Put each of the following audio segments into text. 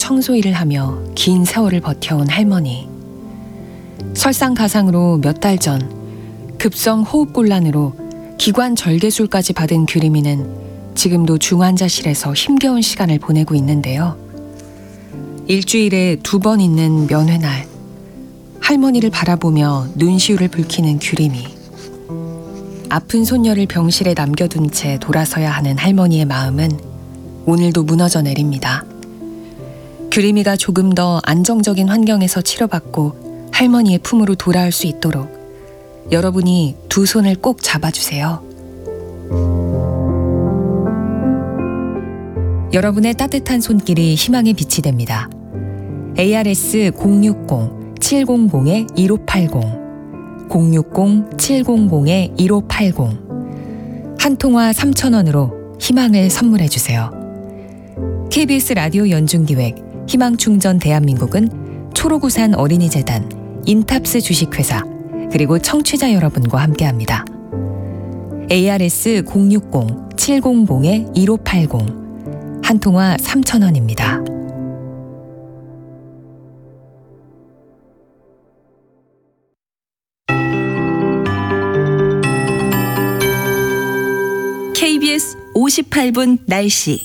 청소 일을 하며 긴 세월을 버텨온 할머니. 설상가상으로 몇 달 전 급성 호흡곤란으로 기관 절개술까지 받은 규림이는 지금도 중환자실에서 힘겨운 시간을 보내고 있는데요. 일주일에 2번 있는 면회날, 할머니를 바라보며 눈시울을 붉히는 규림이. 아픈 손녀를 병실에 남겨둔 채 돌아서야 하는 할머니의 마음은 오늘도 무너져 내립니다. 규림이가 조금 더 안정적인 환경에서 치료받고 할머니의 품으로 돌아올 수 있도록 여러분이 두 손을 꼭 잡아주세요. 여러분의 따뜻한 손길이 희망의 빛이 됩니다. ARS 060-700-1580 060-700-1580 한 통화 3,000원으로 희망을 선물해주세요. KBS 라디오 연중기획 희망충전 대한민국은 초록우산 어린이재단, 인탑스 주식회사, 그리고 청취자 여러분과 함께합니다. ARS 060-700-1580 한 통화 3,000원입니다. KBS 58분 날씨.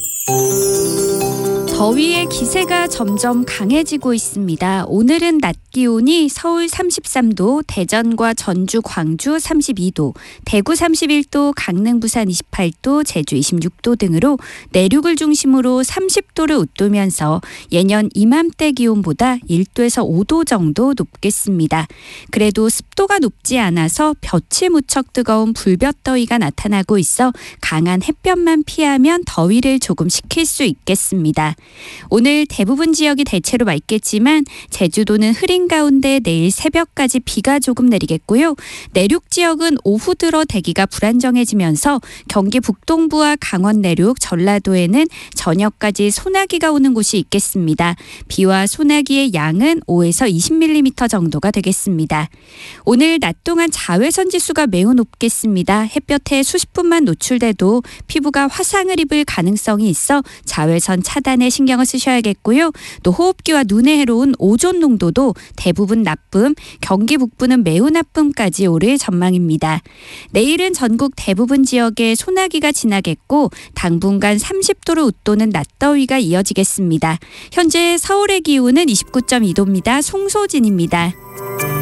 더위의 기세가 점점 강해지고 있습니다. 오늘은 낮 기온이 서울 33도, 대전과 전주, 광주 32도, 대구 31도, 강릉, 부산 28도, 제주 26도 등으로 내륙을 중심으로 30도를 웃돌면서 예년 이맘때 기온보다 1도에서 5도 정도 높겠습니다. 그래도 습도가 높지 않아서 볕이 무척 뜨거운 불볕더위가 나타나고 있어 강한 햇볕만 피하면 더위를 조금 식힐 수 있겠습니다. 오늘 대부분 지역이 대체로 맑겠지만 제주도는 흐린 가운데 내일 새벽까지 비가 조금 내리겠고요. 내륙 지역은 오후 들어 대기가 불안정해지면서 경기 북동부와 강원 내륙, 전라도에는 저녁까지 소나기가 오는 곳이 있겠습니다. 비와 소나기의 양은 5에서 20mm 정도가 되겠습니다. 오늘 낮 동안 자외선 지수가 매우 높겠습니다. 햇볕에 수십 분만 노출돼도 피부가 화상을 입을 가능성이 있어 자외선 차단에 신경을 쓰셔야겠고요. 또 호흡기와 눈에 해로운 오존 농도도 대부분 나쁨, 경기 북부는 매우 나쁨까지 오를 전망입니다. 내일은 전국 대부분 지역에 소나기가 지나겠고 당분간 30도를 웃도는 낮더위가 이어지겠습니다. 현재 서울의 기온은 29.2도입니다. 송소진입니다.